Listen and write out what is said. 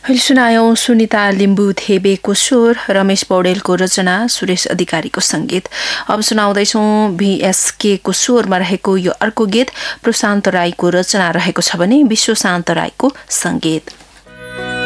अहिले सुनायौं सुनिता लिम्बू थेबेको स्वर, रमेश पौडेलको रचना, सुरेश अधिकारीको संगीत। अब सुनाउँदैछौं VSK को स्वरमा रहेको यो अर्को गीत प्रशान्त राईको रचना रहेको छ भने विश्व शान्त राईको संगीत।